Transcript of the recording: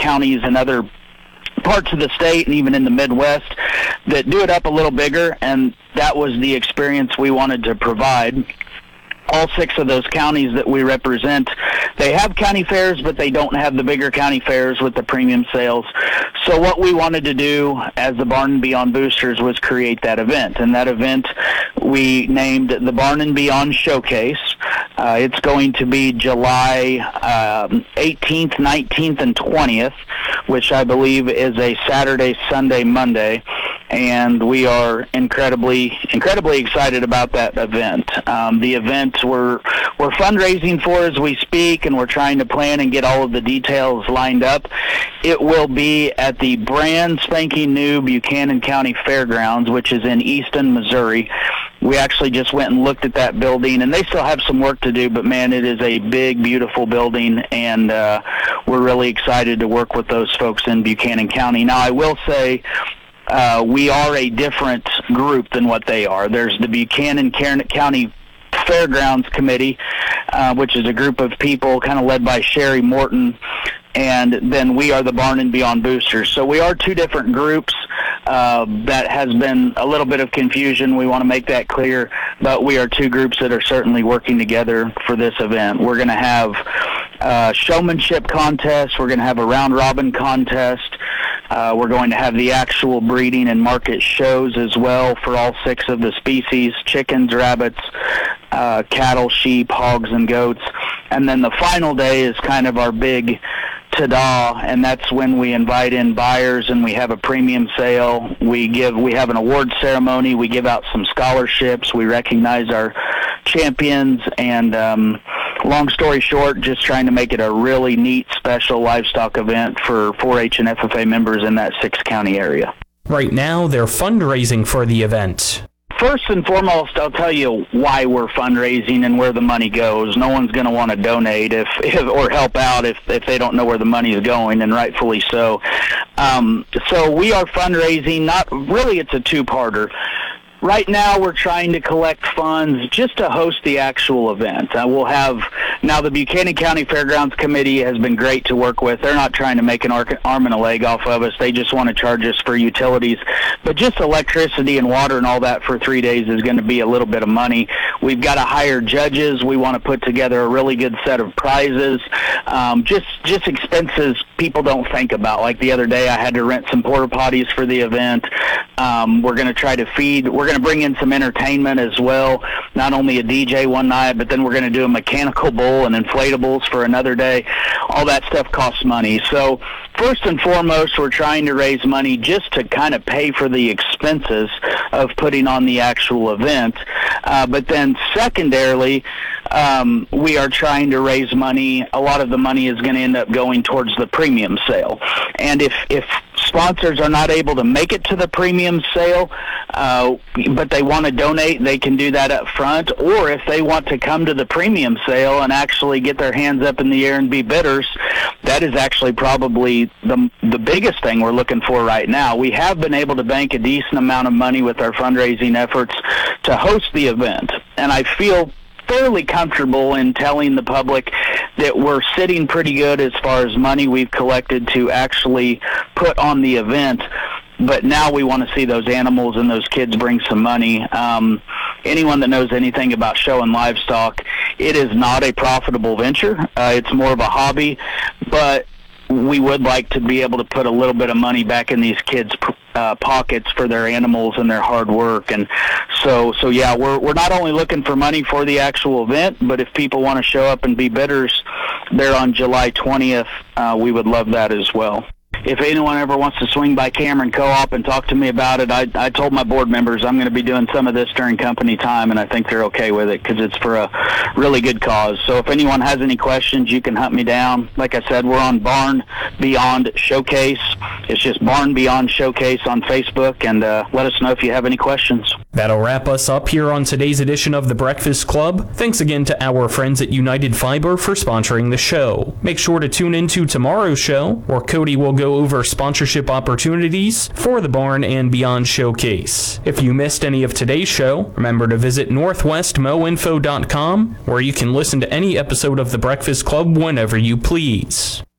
counties and other parts of the state and even in the Midwest that do it up a little bigger, and that was the experience we wanted to provide. All 6 of those counties that we represent, they have county fairs, but they don't have the bigger county fairs with the premium sales. So what we wanted to do as the Barn and Beyond Boosters was create that event. And that event we named the Barn and Beyond Showcase. It's going to be July 18th, 19th, and 20th, which I believe is a Saturday, Sunday, Monday. And we are incredibly excited about that event. The event we're fundraising for as we speak, and we're trying to plan and get all of the details lined up. It will be at the brand spanking new Buchanan County Fairgrounds, which is in Easton, Missouri. We actually just went and looked at that building, and they still have some work to do, but man, it is a big, beautiful building, and we're really excited to work with those folks in Buchanan County. Now, I will say, we are a different group than what they are. There's the Buchanan County Fairgrounds Committee, which is a group of people kind of led by Sherry Morton, and then we are the Barn and Beyond Boosters. So we are 2 different groups. That has been a little bit of confusion. We want to make that clear, but we are 2 groups that are certainly working together for this event. We're going to have showmanship contest. We're going to have a round-robin contest. We're going to have the actual breeding and market shows as well for all 6 of the species: chickens, rabbits, cattle, sheep, hogs, and goats. And then the final day is kind of our big ta-da, and that's when we invite in buyers and we have a premium sale. We have an award ceremony. We give out some scholarships. We recognize our champions, and long story short, just trying to make it a really neat, special livestock event for 4-H and FFA members in that 6-county area. Right now, they're fundraising for the event. First and foremost, I'll tell you why we're fundraising and where the money goes. No one's going to want to donate if or help out if they don't know where the money is going, and rightfully so. So we are fundraising. It's a 2-parter. Right now, we're trying to collect funds just to host the actual event. Now the Buchanan County Fairgrounds Committee has been great to work with. They're not trying to make an arm and a leg off of us. They just want to charge us for utilities. But just electricity and water and all that for 3 days is going to be a little bit of money. We've got to hire judges. We want to put together a really good set of prizes. Just expenses people don't think about. Like the other day, I had to rent some porta potties for the event. We're going to try to feed. We're going to bring in some entertainment as well, not only a DJ one night, but then we're going to do a mechanical bull and inflatables for another day. All that stuff costs money. So first and foremost, we're trying to raise money just to kind of pay for the expenses of putting on the actual event. But then secondarily, we are trying to raise money. A lot of the money is going to end up going towards the premium sale. And if sponsors are not able to make it to the premium sale, but they want to donate, they can do that up front. Or if they want to come to the premium sale and actually get their hands up in the air and be bidders, that is actually probably the biggest thing we're looking for right now. We have been able to bank a decent amount of money with our fundraising efforts to host the event, and I feel fairly comfortable in telling the public that we're sitting pretty good as far as money we've collected to actually put on the event. But now we want to see those animals and those kids bring some money. Anyone that knows anything about show and livestock, it is not a profitable venture. It's more of a hobby, but we would like to be able to put a little bit of money back in these kids' pockets for their animals and their hard work. And so yeah, we're not only looking for money for the actual event, but if people want to show up and be bidders there on July 20th, we would love that as well. If anyone ever wants to swing by Cameron Co-op and talk to me about it, I told my board members I'm going to be doing some of this during company time, and I think they're okay with it because it's for a really good cause. So if anyone has any questions, you can hunt me down. Like I said, we're on Barn Beyond Showcase. It's just Barn Beyond Showcase on Facebook, and let us know if you have any questions. That'll wrap us up here on today's edition of The Breakfast Club. Thanks again to our friends at United Fiber for sponsoring the show. Make sure to tune into tomorrow's show, where Cody will go over sponsorship opportunities for the Barn and Beyond Showcase. If you missed any of today's show, remember to visit northwestmoinfo.com, where you can listen to any episode of The Breakfast Club whenever you please.